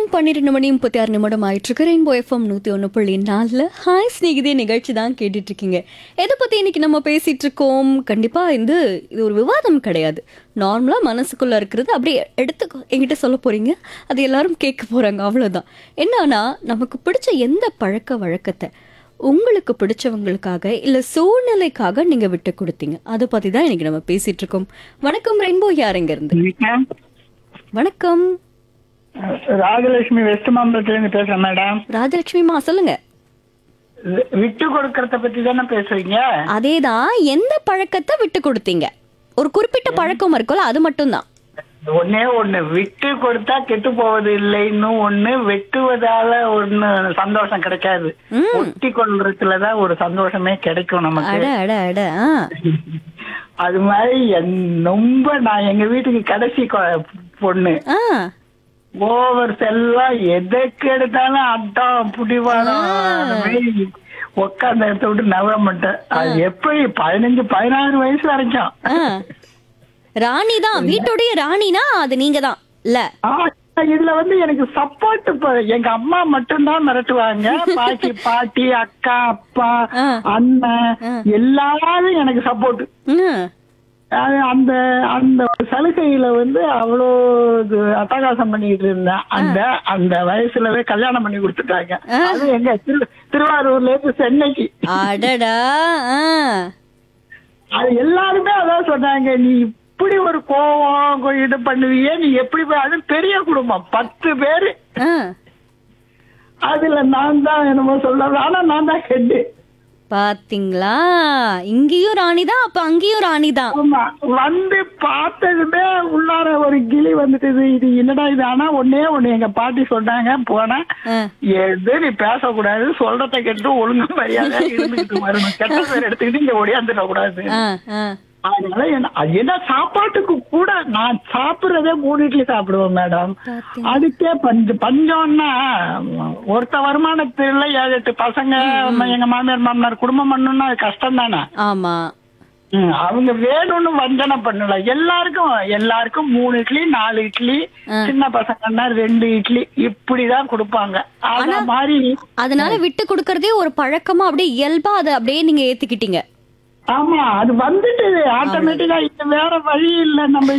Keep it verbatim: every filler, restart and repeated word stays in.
நேரம் பன்னிரெண்டு மணி முப்பத்தி ஆறு நிமிடம் ஆயிட்டு இருக்கு. ரெயின்போ எஃப்எம் நூத்தி ஒன்று புள்ளி நாலுல ஹாய் ஸ்நேகிதே நிகழ்ச்சி தான் கேட்டுட்டு இருக்கீங்க. எதை பத்தி இன்னைக்கு நம்ம பேசிட்டு இருக்கோம்? கண்டிப்பா இந்த இது ஒரு விவாதம் கிடையாது. நார்மலா மனசுக்குள்ள இருக்கிறது அப்படியே எடுத்து என்கிட்ட சொல்ல போறீங்க, அது எல்லாரும் கேட்க போறாங்க, அவ்வளவுதான். என்னன்னா, நமக்கு பிடிச்ச எந்த பழக்க வழக்கத்தை உங்களுக்கு பிடிச்சவங்களுக்காக இல்ல சூழ்நிலைக்காக நீங்க விட்டு கொடுத்தீங்க, அதை பத்தி தான் இன்னைக்கு நம்ம பேசிட்டு இருக்கோம். வணக்கம் ரெயின்போ, யார் எங்க இருந்து? வணக்கம். ராஜலட்சுமி வெஸ்ட் மாம்பலத்துல இருந்து பேசுறேன் மேடம். ராஜலட்சுமிமா, சொல்லுங்க. வி- விட்டு கொடுக்கறத பத்தி தானே பேசுறீங்க? அதேதான். எந்த பழக்கத்தை விட்டு கொடுத்தீங்க? ஒரு குறிப்பிட்ட பழக்கம் இருக்கும்ல, அது மட்டும்தான். ஒன்னே ஒண்ணு, விட்டு கொடுத்தா கெட்டு போவது இல்லைன்னு ஒண்ணு, வெட்டுவதால ஒண்ணு சந்தோஷம் கிடைக்காது. ம். ஒட்டி கொள்றதுலதான் ஒரு சந்தோஷமே கிடைக்கும் நமக்கு. அட அட அட ஆ. அது மாதிரி என்- ரொம்ப நான் எங்க வீட்டுக்கு கடைசி கொ- பொண்ணு. ஆ. ஓவர் செல்வம், எதுக்கு எடுத்தாலும் அட்டம் புடிவாடம் உட்கார்ந்த இடத்த விட்டு நவர மாட்டேன். அது எப்படி பதினஞ்சு பதினாறு வயசு வரைக்கும். ஆ. ராணி தான், வீட்டுடைய ராணினா அது நீங்க தான் இல்ல? ஆ, இதுல வந்து எனக்கு சப்போர்ட் எங்க அம்மா மட்டும்தான் மிரட்டுவாங்க. பாட்டி பாட்டி அக்கா அப்பா ஆ. அண்ணன் எல்லாரும் எனக்கு சப்போர்ட். ம். அந்த அந்த சலுகையில வந்து அவ்வளோ இது அட்டகாசம் பண்ணிட்டு இருந்தேன். அந்த அந்த வயசுலவே கல்யாணம் பண்ணி கொடுத்துட்டாங்க. அது எங்க திரு- திருவாரூர்ல இருந்து சென்னைக்கு. அடடா. ஆ. அது எல்லாருமே அதான் சொன்னாங்க, நீ இப்படி ஒரு கோவம் கொ- இது பண்ணுவியே, நீ எப்படி போய், அது பெரிய குடும்பம், பத்து பேரு. ஆ. அதுல நான் தான் என்னமோ சொல்ல, ஆனா நான் தான் ஹெட். பாத்தீங்களா, இங்கேயும் ராணி தான், அப்ப அங்கேயும் ராணி தான். ஆமா, வந்து பார்த்ததுமே உள்ளார ஒரு கிளி வந்துட்டு, இது என்னடா இது. ஆனா ஒன்னே ஒண்ணு எங்க பாட்டி சொன்னாங்க, போன ஆ. எது நீ பேசக்கூடாது, சொல்றத கேட்டு ஒழுங்கு மரியாதை இருந்துகிட்டு வரணும், கெட்ட பேர் எடுத்துக்கிட்டு இங்க ஒடியாந்துட கூடாது. ஆ. ஆ. அதனால என்ன அது என்ன சாப்பாட்டுக்கு கூட நான் சாப்பிடுறதே மூணு இட்லி சாப்பிடுவேன் மேடம். பாத்தீங்களா? அதுக்கே பஞ்ச பஞ்சம்னா, ஒருத்த வருமானத்துல ஏழு எட்டு பசங்க, எங்க மாமியார் மாமனார் குடும்பம் பண்ணணும்னா அது கஷ்டம் தானே. ஆமா. ம், அவங்க வேணும்னு வஞ்சனை பண்ணல. எல்லாருக்கும் எல்லாருக்கும் மூணு இட்லி நாலு இட்லி, சின்ன பசங்கன்னா ரெண்டு இட்லி, இப்படிதான் கொடுப்பாங்க. அத மாதிரி அதனால விட்டு கொடுக்கறதே ஒரு பழக்கமா அப்படியே இயல்பா அதை அப்படியே நீங்க ஏத்துக்கிட்டீங்க. ஆமா, அது வந்துட்டு ஆட்டோமேட்டிக்கா, இது வேற வழி இல்ல. நம்ம